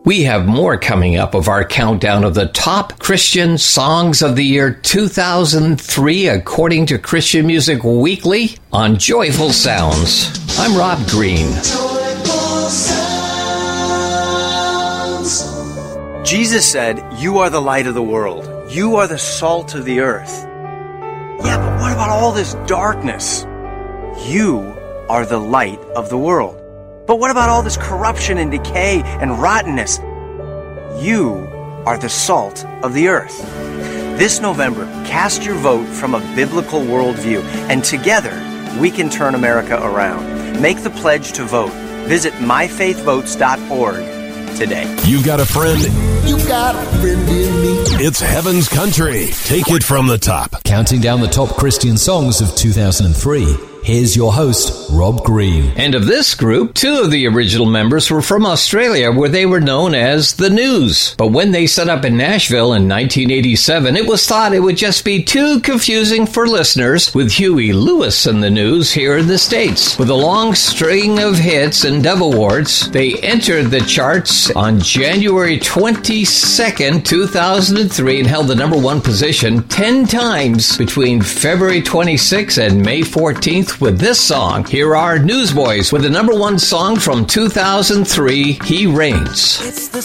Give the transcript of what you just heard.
We have more coming up of our countdown of the top Christian songs of the year 2003, according to Christian Music Weekly, on Joyful Sounds. I'm Rob Green. Jesus said, "You are the light of the world. You are the salt of the earth." Yeah, but what about all this darkness? You are the light of the world. But what about all this corruption and decay and rottenness? You are the salt of the earth. This November, cast your vote from a biblical worldview, and together we can turn America around. Make the pledge to vote. Visit myfaithvotes.org today. You got a friend? You got a friend in me. It's Heaven's Country. Take it from the top. Counting down the top Christian songs of 2003. Here's your host, Rob Green. And of this group, 2 of the original members were from Australia, where they were known as The News. But when they set up in Nashville in 1987, it was thought it would just be too confusing for listeners with Huey Lewis and The News here in the States. With a long string of hits and Dove Awards, they entered the charts on January 22nd, 2003, and held the number 1 position 10 times between February 26th and May 14th. With this song. Here are Newsboys with the number 1 song from 2003, He Reigns. It's the